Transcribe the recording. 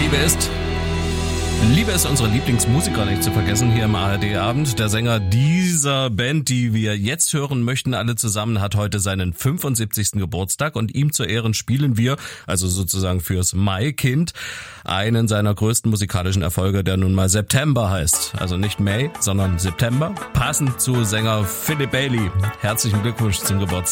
Liebe ist unsere Lieblingsmusiker nicht zu vergessen hier im ARD-Abend. Der Sänger dieser Band, die wir jetzt hören möchten, alle zusammen, hat heute seinen 75. Geburtstag und ihm zu Ehren spielen wir, also sozusagen fürs Maikind, einen seiner größten musikalischen Erfolge, der nun mal September heißt. Also nicht May, sondern September, passend zu Sänger Philip Bailey. Herzlichen Glückwunsch zum Geburtstag.